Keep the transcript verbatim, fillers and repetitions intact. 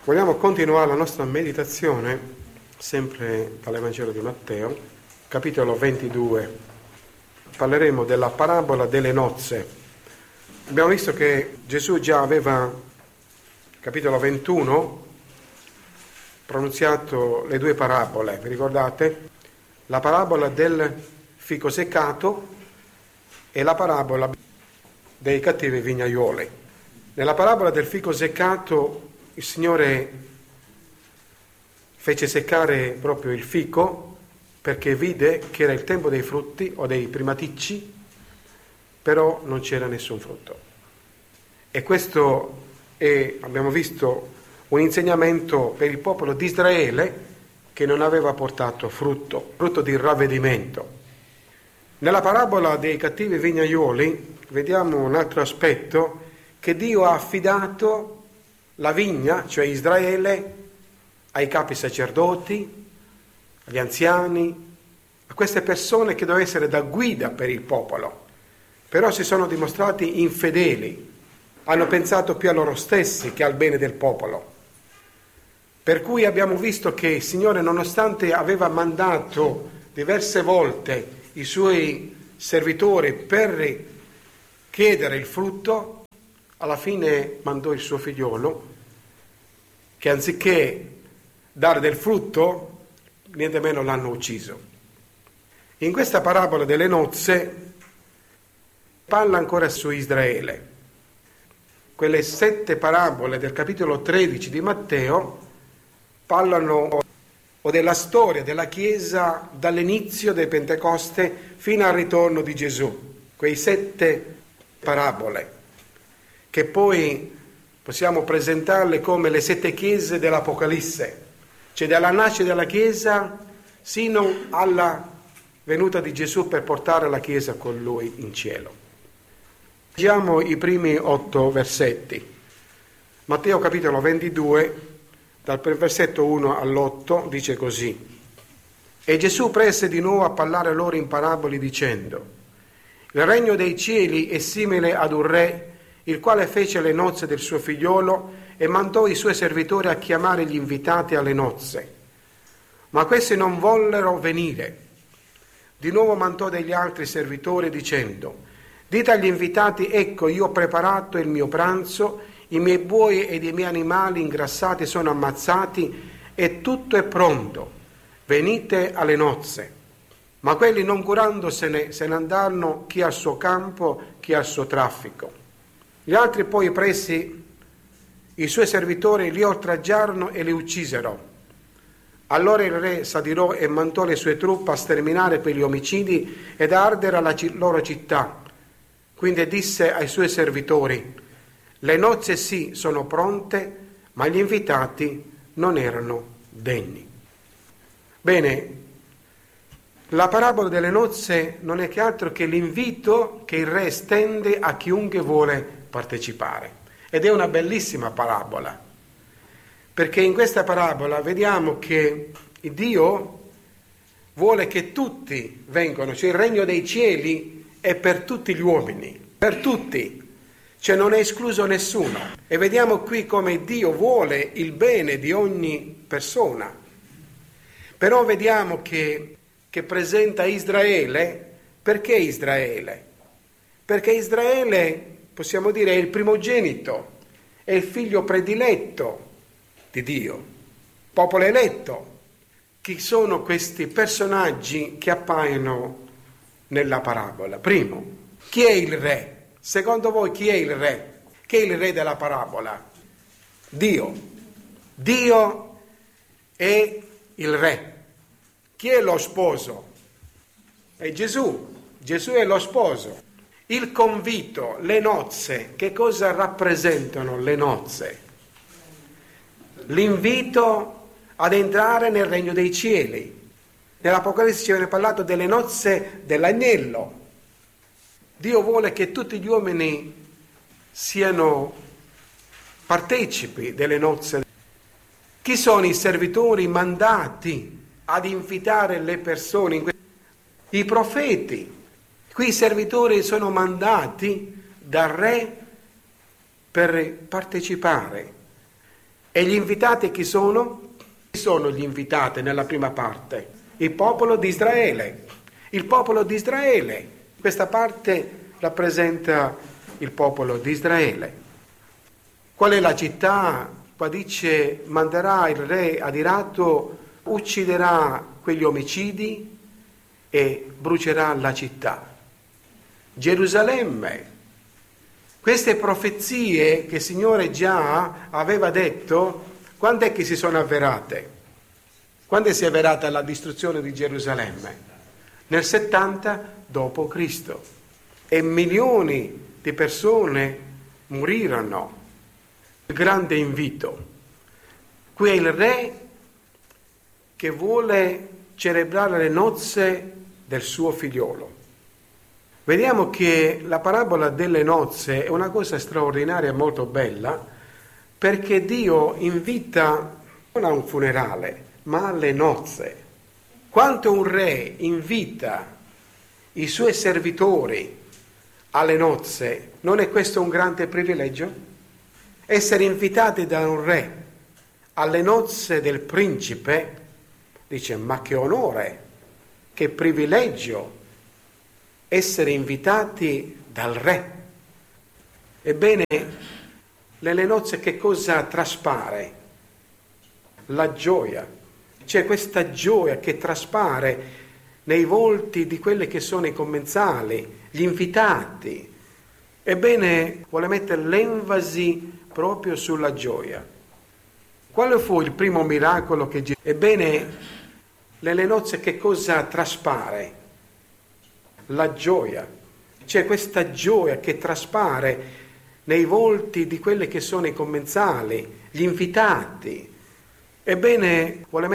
Vogliamo continuare la nostra meditazione, sempre dall'Evangelo di Matteo, capitolo ventidue. Parleremo della parabola delle nozze. Abbiamo visto che Gesù già aveva, capitolo ventuno, pronunziato le due parabole, vi ricordate? La parabola del fico seccato e la parabola dei cattivi vignaioli. Nella parabola del fico seccato il Signore fece seccare proprio il fico perché vide che era il tempo dei frutti o dei primaticci, però non c'era nessun frutto. E questo è, abbiamo visto, un insegnamento per il popolo di Israele che non aveva portato frutto, frutto di ravvedimento. Nella parabola dei cattivi vignaioli vediamo un altro aspetto, che Dio ha affidato la vigna, cioè Israele, ai capi sacerdoti, agli anziani, a queste persone che dovevano essere da guida per il popolo, però si sono dimostrati infedeli, hanno pensato più a loro stessi che al bene del popolo. Per cui abbiamo visto che il Signore, nonostante aveva mandato diverse volte i suoi servitori per chiedere il frutto, alla fine mandò il suo figliolo che anziché dare del frutto, niente meno l'hanno ucciso. In questa parabola delle nozze parla ancora su Israele. Quelle sette parabole del capitolo tredici di Matteo parlano o della storia della Chiesa dall'inizio del Pentecoste fino al ritorno di Gesù. Quei sette parabole che poi possiamo presentarle come le sette chiese dell'Apocalisse, cioè dalla nascita della Chiesa sino alla venuta di Gesù per portare la Chiesa con Lui in cielo. Leggiamo i primi otto versetti. Matteo capitolo ventidue, dal versetto uno all'otto, dice così: E Gesù prese di nuovo a parlare loro in paraboli dicendo: Il regno dei cieli è simile ad un re, il quale fece le nozze del suo figliolo e mandò i suoi servitori a chiamare gli invitati alle nozze. Ma questi non vollero venire. Di nuovo mandò degli altri servitori dicendo: Dite agli invitati, ecco, io ho preparato il mio pranzo, i miei buoi ed i miei animali ingrassati sono ammazzati e tutto è pronto. Venite alle nozze. Ma quelli, non curandosene, se ne andarono chi al suo campo, chi al suo traffico. Gli altri poi presi i suoi servitori, li oltraggiarono e li uccisero. Allora il re s'adirò e mandò le sue truppe a sterminare quegli omicidi ed a ardere la c- loro città. Quindi disse ai suoi servitori: Le nozze sì sono pronte, ma gli invitati non erano degni. Bene, la parabola delle nozze non è che altro che l'invito che il re stende a chiunque vuole partecipare. Ed è una bellissima parabola, perché in questa parabola vediamo che Dio vuole che tutti vengano, cioè il regno dei cieli è per tutti gli uomini, per tutti, cioè non è escluso nessuno. E vediamo qui come Dio vuole il bene di ogni persona. Però vediamo che, che presenta Israele. Perché Israele? Perché Israele, possiamo dire, è il primogenito, è il figlio prediletto di Dio, popolo eletto. Chi sono questi personaggi che appaiono nella parabola? Primo, chi è il re? Secondo voi chi è il re? Chi è il re della parabola? Dio. Dio è il re. Chi è lo sposo? È Gesù. Gesù è lo sposo. Il convito, le nozze, che cosa rappresentano le nozze? L'invito ad entrare nel regno dei cieli. Nell'Apocalisse ci viene parlato delle nozze dell'agnello. Dio vuole che tutti gli uomini siano partecipi delle nozze. Chi sono i servitori mandati ad invitare le persone? I profeti. Qui i servitori sono mandati dal re per partecipare E gli invitati chi sono? Chi sono gli invitati nella prima parte? Il popolo di Israele. Il popolo di Israele. Questa parte rappresenta il popolo di Israele. Qual è la città? Qua dice: manderà il re adirato, ucciderà quegli omicidi e brucerà la città. Gerusalemme. Queste profezie che il Signore già aveva detto, quando è che si sono avverate? Quando si è avverata la distruzione di Gerusalemme? Nel settanta dopo Cristo. E milioni di persone morirono. Il grande invito. Qui è il re che vuole celebrare le nozze del suo figliolo. Vediamo che la parabola delle nozze è una cosa straordinaria e molto bella, perché Dio invita non a un funerale, ma alle nozze. Quanto un re invita i suoi servitori alle nozze, non è questo un grande privilegio? Essere invitati da un re alle nozze del principe, dice: ma che onore, che privilegio essere invitati dal re. Ebbene, nelle nozze che cosa traspare? La gioia. C'è questa gioia che traspare nei volti di quelli che sono i commensali, gli invitati. Ebbene, vuole mettere l'enfasi proprio sulla gioia. Quale fu il primo miracolo che Gesù? Ebbene, nelle nozze che cosa traspare? La gioia. C'è questa gioia che traspare nei volti di quelli che sono i commensali, gli invitati. Ebbene, vuole